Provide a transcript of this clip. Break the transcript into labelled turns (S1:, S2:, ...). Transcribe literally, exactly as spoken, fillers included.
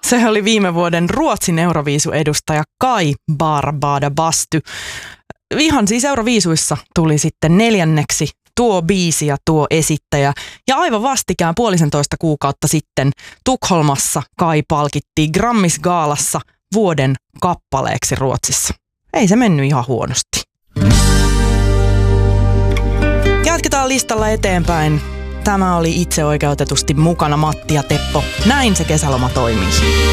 S1: Se oli viime vuoden Ruotsin Euroviisu-edustaja Kai Barbada Basty. Ihan siis Euroviisuissa tuli sitten neljänneksi tuo biisi ja tuo esittäjä. Ja aivan vastikään puolisentoista kuukautta sitten Tukholmassa Kai palkittiin Grammis-gaalassa vuoden kappaleeksi Ruotsissa. Ei se mennyt ihan huonosti. Jatketaan listalla eteenpäin. Tämä oli itseoikeutetusti mukana Matti ja Teppo. Näin se kesäloma toimii.